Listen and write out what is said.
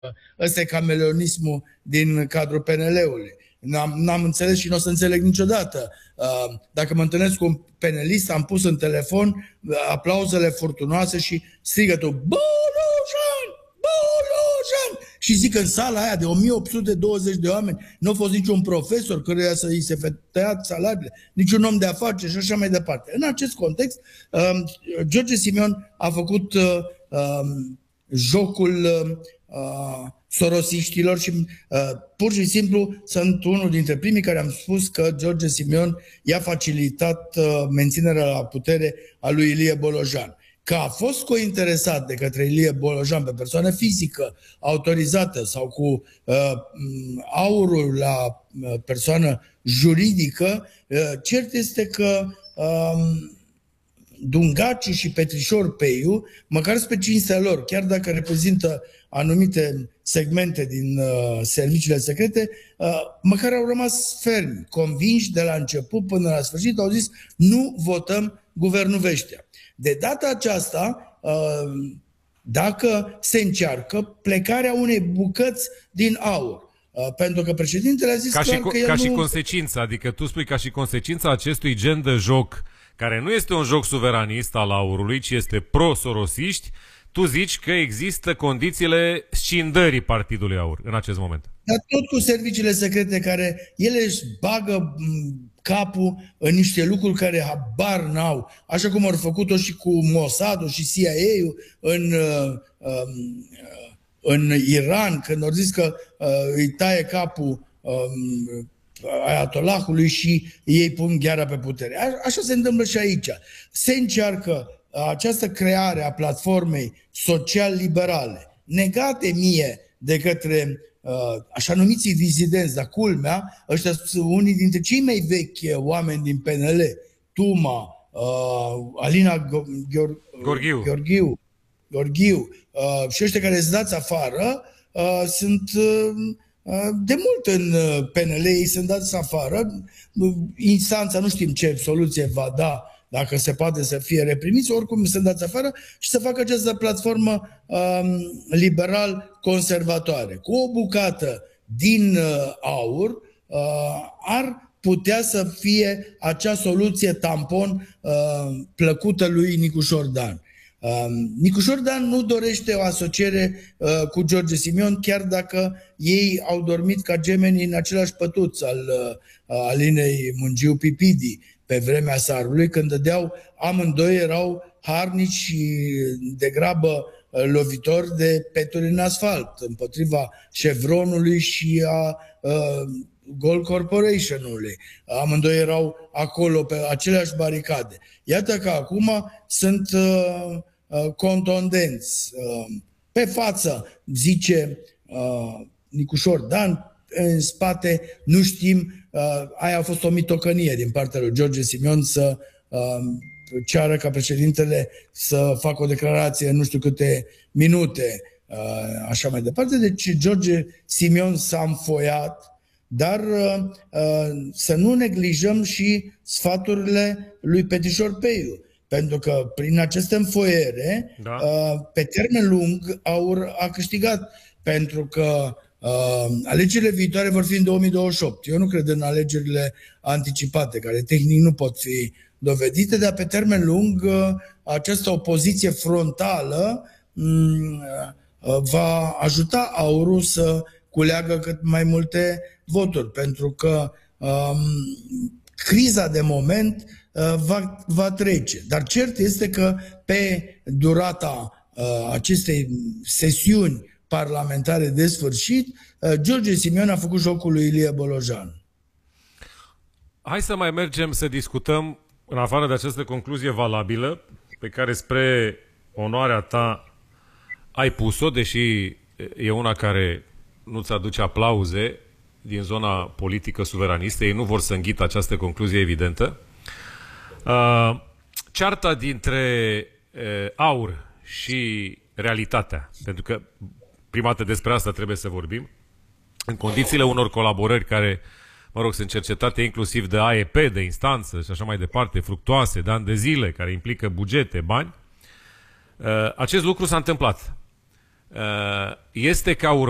Ăsta e cameleonismul din cadrul PNL-ului. N-am înțeles și nu o să înțeleg niciodată. Dacă mă întâlnesc cu un penelist, am pus în telefon aplauzele furtunoase și strigătul Bolojan! Bolojan! Și zic că în sala aia de 1820 de oameni nu a fost niciun profesor căruia să îi se tăia salariile, niciun om de afaceri și așa mai departe. În acest context, George Simion a făcut jocul sorosiștilor și pur și simplu sunt unul dintre primii care am spus că George Simion i-a facilitat menținerea la putere a lui Ilie Bolojan. Că a fost cointeresat de către Ilie Bolojan pe persoană fizică autorizată sau cu aurul la persoană juridică, cert este că Dungaciu și Petrișor Peiu, măcar spre cinstea lor, chiar dacă reprezintă anumite segmente din serviciile secrete, măcar au rămas fermi, convinși de la început până la sfârșit, au zis nu votăm guvernul Veștea. De data aceasta, dacă se încearcă plecarea unei bucăți din aur, pentru că președintele a zis clar că el ca nu... și consecință, adică tu spui ca și consecință acestui gen de joc, care nu este un joc suveranist al aurului, ci este pro-sorosiști, tu zici că există condițiile scindării Partidului Aur în acest moment. Dar tot cu serviciile secrete care ele își bagă capul în niște lucruri care habar n-au, așa cum au făcut-o și cu Mossad-ul și CIA-ul în Iran, când au zis că îi taie capul Ayatollahului și ei pun gheara pe putere. Așa se întâmplă și aici. Se încearcă această creare a platformei social-liberale, negate mie de către așa numiții dizidenți, dar culmea, ăștia sunt unii dintre cei mai vechi oameni din PNL, Tuma, Alina Gheorghiu și ăștia care se dați afară sunt de mult în PNL, ei sunt dați afară, instanța nu știm ce soluție va da, dacă se poate să fie reprimiți, oricum sunt dați afară și să facă această platformă liberal-conservatoare. Cu o bucată din aur ar putea să fie acea soluție tampon plăcută lui Nicușor Dan. Nicușor Dan nu dorește o asociere cu George Simion, chiar dacă ei au dormit ca gemenii în același pătuț al Alinei Mungiu Pipidi pe vremea Sarului, când dădeau, amândoi erau harnici și degrabă lovitori de peturi în asfalt, împotriva Chevronului și a Gold Corporation-ului. Amândoi erau acolo pe aceleași baricade. Iată că acum sunt contondenți. Pe față, zice Nicușor Dan, în spate nu știm, aia a fost o mitocănie din partea lui George Simion să ceară ca președintele să facă o declarație în nu știu câte minute, așa mai departe. Deci George Simion s-a înfoiat, dar să nu neglijăm și sfaturile lui Petrișor Peiu. Pentru că prin aceste înfoiere, pe termen lung, Aur a câștigat. Pentru că alegerile viitoare vor fi în 2028. Eu nu cred în alegerile anticipate, care tehnic nu pot fi dovedite, dar pe termen lung această opoziție frontală va ajuta Aurul să culeagă cât mai multe voturi. Pentru că criza de moment va trece. Dar cert este că pe durata acestei sesiuni parlamentare de sfârșit, George Simion a făcut jocul lui Ilie Bolojan. Hai să mai mergem să discutăm, în afară de această concluzie valabilă, pe care spre onoarea ta ai pus-o, deși e una care nu-ți aduce aplauze din zona politică suveranistă, ei nu vor să înghită această concluzie evidentă. Cearta dintre aur și realitatea, pentru că prima dată despre asta trebuie să vorbim, în condițiile unor colaborări care, mă rog, sunt cercetate inclusiv de AEP, de instanță și așa mai departe, fructuoase, de ani de zile, care implică bugete, bani, acest lucru s-a întâmplat. Este ca